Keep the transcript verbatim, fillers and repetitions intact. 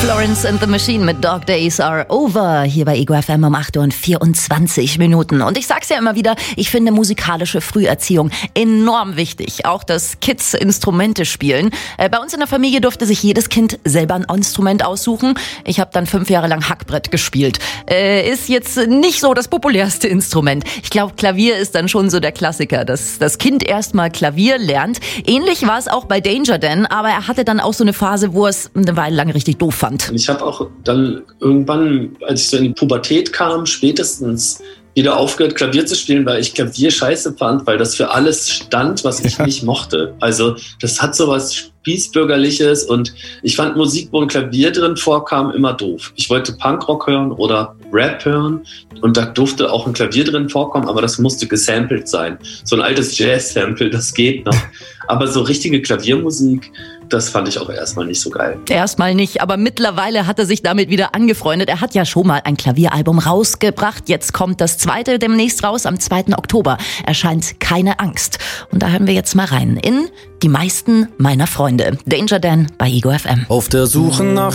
Florence and the Machine mit Dog Days Are Over hier bei Ego F M um acht Uhr und vierundzwanzig Minuten. Und ich sag's ja immer wieder, ich finde musikalische Früherziehung enorm wichtig. Auch, dass Kids Instrumente spielen. Äh, bei uns in der Familie durfte sich jedes Kind selber ein Instrument aussuchen. Ich habe dann fünf Jahre lang Hackbrett gespielt. Äh, ist jetzt nicht so das populärste Instrument. Ich glaube, Klavier ist dann schon so der Klassiker, dass das Kind erstmal Klavier lernt. Ähnlich war es auch bei Danger Dan, aber er hatte dann auch so eine Phase, wo er es eine Weile lang richtig doof fand. Ich habe auch dann irgendwann, als ich so in die Pubertät kam, spätestens wieder aufgehört, Klavier zu spielen, weil ich Klavier scheiße fand, weil das für alles stand, was ich nicht mochte. Also das hat so was Spießbürgerliches und ich fand Musik, wo ein Klavier drin vorkam, immer doof. Ich wollte Punkrock hören oder Rap hören und da durfte auch ein Klavier drin vorkommen, aber das musste gesampelt sein. So ein altes Jazz-Sample, das geht noch. Aber so richtige Klaviermusik, das fand ich auch erstmal nicht so geil. Erstmal nicht, aber mittlerweile hat er sich damit wieder angefreundet. Er hat ja schon mal ein Klavieralbum rausgebracht. Jetzt kommt das zweite demnächst raus. Am zweiten Oktober erscheint Keine Angst. Und da hören wir jetzt mal rein in Die meisten meiner Freunde. Danger Dan bei Ego F M. Auf der Suche nach